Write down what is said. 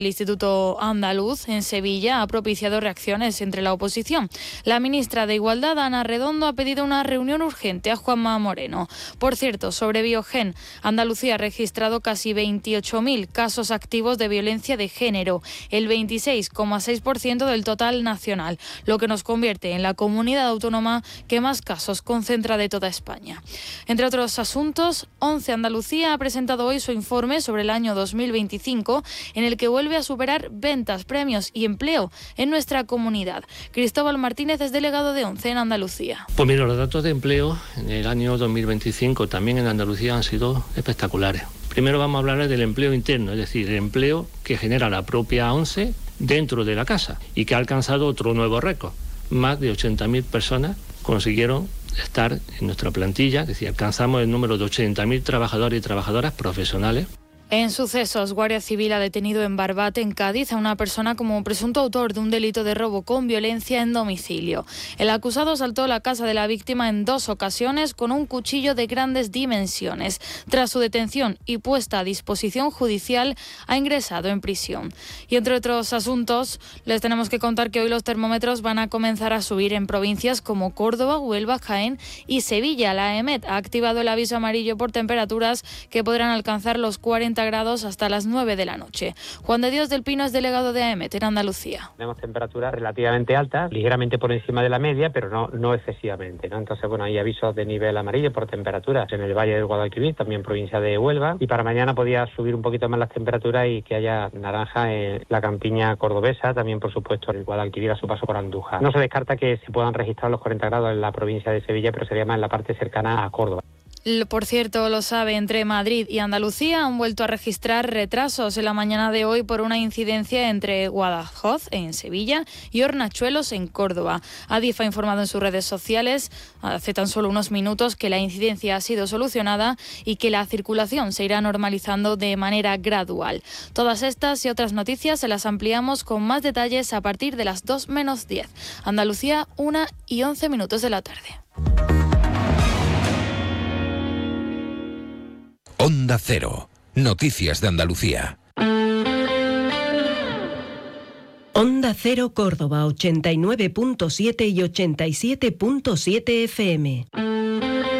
El Instituto Andaluz en Sevilla ha propiciado reacciones entre la oposición. La ministra de Igualdad, Ana Redondo, ha pedido una reunión urgente a Juanma Moreno. Por cierto, sobre Biogen, Andalucía ha registrado casi 28.000 casos activos de violencia de género, el 26,6% del total nacional, lo que nos convierte en la comunidad autónoma que más casos concentra de toda España. Entre otros asuntos, 11 Andalucía ha presentado hoy su informe sobre el año 2025, en el que vuelve a superar ventas, premios y empleo en nuestra comunidad. Cristóbal Martínez es delegado de ONCE en Andalucía. Pues mira, los datos de empleo en el año 2025 también en Andalucía han sido espectaculares. Primero vamos a hablar del empleo interno, es decir, el empleo que genera la propia ONCE dentro de la casa y que ha alcanzado otro nuevo récord. Más de 80.000 personas consiguieron estar en nuestra plantilla, es decir, alcanzamos el número de 80.000 trabajadores y trabajadoras profesionales. En sucesos, Guardia Civil ha detenido en Barbate, en Cádiz, a una persona como presunto autor de un delito de robo con violencia en domicilio. El acusado asaltó la casa de la víctima en 2 ocasiones con un cuchillo de grandes dimensiones. Tras su detención y puesta a disposición judicial, ha ingresado en prisión. Y entre otros asuntos, les tenemos que contar que hoy los termómetros van a comenzar a subir en provincias como Córdoba, Huelva, Jaén y Sevilla. La AEMET ha activado el aviso amarillo por temperaturas que podrán alcanzar los 40 grados hasta las 9 de la noche. Juan de Dios del Pino es delegado de AEMET en Andalucía. Tenemos temperaturas relativamente altas, ligeramente por encima de la media, pero no excesivamente, ¿no? Entonces, bueno, hay avisos de nivel amarillo por temperaturas en el Valle del Guadalquivir, también provincia de Huelva, y para mañana podría subir un poquito más las temperaturas y que haya naranja en la campiña cordobesa, también por supuesto el Guadalquivir a su paso por Andújar. No se descarta que se puedan registrar los 40 grados en la provincia de Sevilla, pero sería más en la parte cercana a Córdoba. Por cierto, lo sabe, entre Madrid y Andalucía han vuelto a registrar retrasos en la mañana de hoy por una incidencia entre Guadajoz, en Sevilla, y Hornachuelos, en Córdoba. Adif ha informado en sus redes sociales hace tan solo unos minutos que la incidencia ha sido solucionada y que la circulación se irá normalizando de manera gradual. Todas estas y otras noticias se las ampliamos con más detalles a partir de las 2 menos 10. Andalucía, 1:11 de la tarde. Onda Cero. Noticias de Andalucía. Onda Cero Córdoba 89.7 y 87.7 FM.